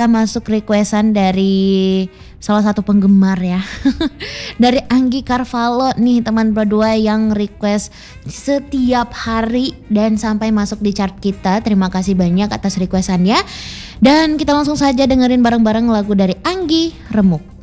kita masuk requestan dari salah satu penggemar ya. Dari Anggi Carvalho nih teman berdua yang request setiap hari dan sampai masuk di chart kita. Terima kasih banyak atas requestannya. Dan kita langsung saja dengerin bareng-bareng lagu dari Anggi, Remuk.